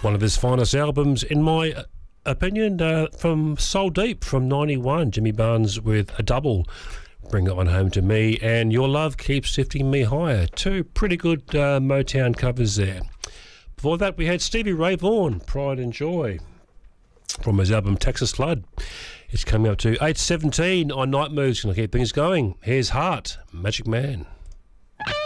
One of his finest albums, in my opinion, from Soul Deep from 91. Jimmy Barnes with A Double, Bring It On Home to Me, and Your Love Keeps Lifting Me Higher. Two pretty good Motown covers there. Before that, we had Stevie Ray Vaughan, Pride and Joy, from his album Texas Flood. It's coming up to 8:17 on Night Moves. Going to keep things going. Here's Heart, Magic Man.